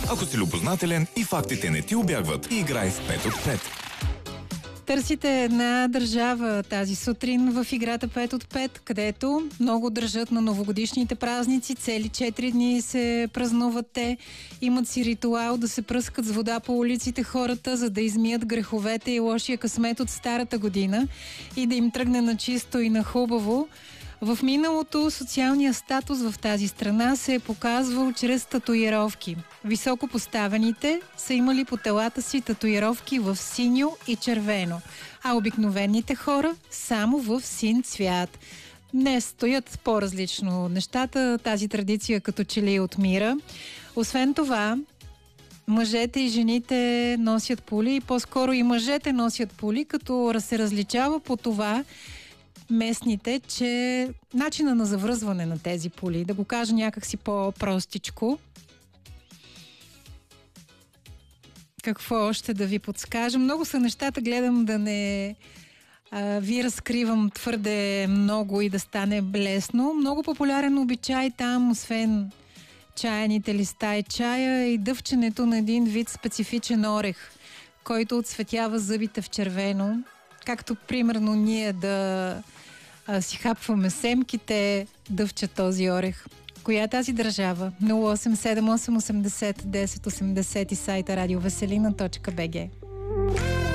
Ако си любознателен и фактите не ти убягват, играй в 5 от 5. Търсите една държава тази сутрин в играта 5 от 5, където много държат на новогодишните празници. Цели 4 дни се празнуват те. Имат си ритуал да се пръскат с вода по улиците хората, за да измият греховете и лошия късмет от старата година и да им тръгне на чисто и на хубаво. В миналото социалният статус в тази страна се е показвал чрез татуировки. Високо поставените са имали по телата си татуировки в синьо и червено, а обикновените хора само в син цвят. Днес стоят по-различно нещата, тази традиция като че ли отмира. Освен това, мъжете и жените носят поли и по-скоро и мъжете носят поли, като се различава по това местните, че начина на завръзване на тези поли, да го кажа някакси по-простичко. Какво още да ви подскажа? Много са нещата, гледам да не ви разкривам твърде много и да стане блесно. Много популярен обичай там, освен чаяните листа и чая, и дъвченето на един вид специфичен орех, който отцветява зъбите в червено. Както примерно ние да си хапваме семките, дъвча този орех. Коя е тази държава? 0878 80 10 80 и сайта радиовеселина.bg.